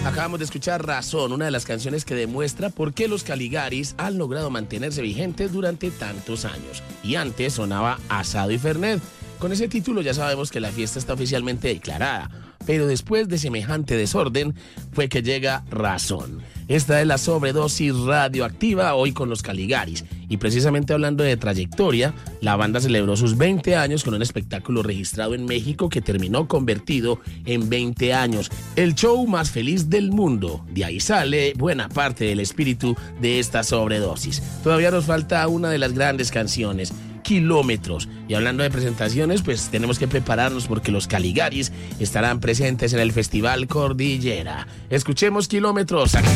Acabamos de escuchar Razón, una de las canciones que demuestra por qué los Caligaris han logrado mantenerse vigentes durante tantos años. Y antes sonaba Asado y Fernet. Con ese título ya sabemos que la fiesta está oficialmente declarada. Pero después de semejante desorden fue que llega Razón. Esta es la sobredosis radioactiva hoy con los Caligaris. Y precisamente hablando de trayectoria, la banda celebró sus 20 años con un espectáculo registrado en México que terminó convertido en 20 años. El show más feliz del mundo. De ahí sale buena parte del espíritu de esta sobredosis. Todavía nos falta una de las grandes canciones, Kilómetros. Y hablando de presentaciones, pues tenemos que prepararnos porque los Caligaris estarán presentes en el Festival Cordillera. Escuchemos Kilómetros.